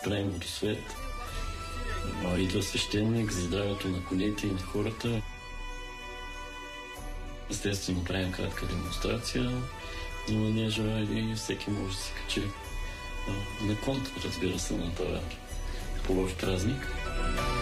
правим водосвет. Идва свещеник за здравето на конете и на хората. Естествено, правим кратка демонстрация на манежа и всеки може да се качи на конт, разбира се, на това хубав празник.